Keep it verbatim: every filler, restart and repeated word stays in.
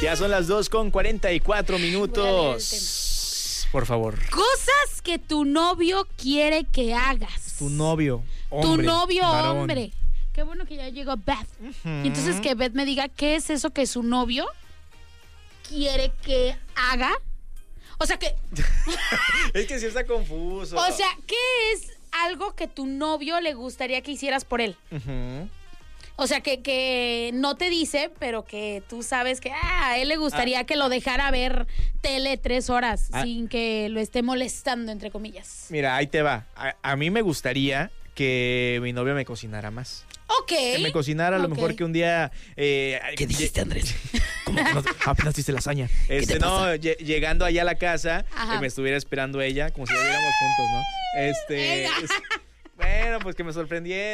Ya son las dos con cuarenta y cuatro minutos. Por favor. Cosas que tu novio quiere que hagas. Tu novio, hombre. Tu novio, varón. hombre. Qué bueno que ya llegó Beth. Uh-huh. Y entonces que Beth me diga qué es eso que su novio quiere que haga. O sea que... Es que sí está confuso. O sea, ¿qué es algo que tu novio le gustaría que hicieras por él? Uh-huh. O sea, que, que no te dice, pero que tú sabes que ah, a él le gustaría ah. que lo dejara ver tele tres horas ah. sin que lo esté molestando, entre comillas. Mira, ahí te va. A, a mí me gustaría que mi novia me cocinara más. Ok. Que me cocinara, a lo okay. mejor que un día... Eh, ¿Qué dijiste, Andrés? ¿Cómo que no, apenas hiciste lasaña? Este, no, llegando allá a la casa, eh, me estuviera esperando ella, como si estuviéramos juntos, ¿no? Este... es, bueno, pues que me sorprendiera.